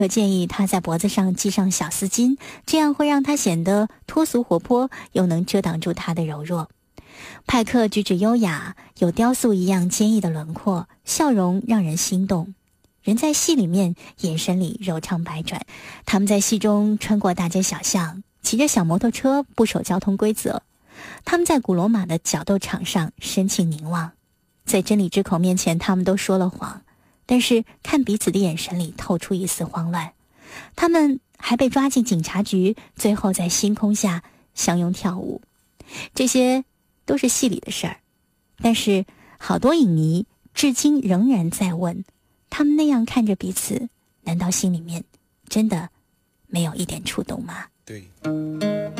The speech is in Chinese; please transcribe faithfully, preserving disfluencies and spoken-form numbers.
我建议他在脖子上系上小丝巾，这样会让他显得脱俗活泼，又能遮挡住他的柔弱。派克举止优雅，有雕塑一样坚毅的轮廓，笑容让人心动。人在戏里面，眼神里柔肠百转。他们在戏中穿过大街小巷，骑着小摩托车，不守交通规则。他们在古罗马的角斗场上深情凝望，在真理之口面前，他们都说了谎，但是看彼此的眼神里透出一丝慌乱。他们还被抓进警察局，最后在星空下相拥跳舞。这些都是戏里的事儿，但是好多影迷至今仍然在问，他们那样看着彼此，难道心里面真的没有一点触动吗？ 对。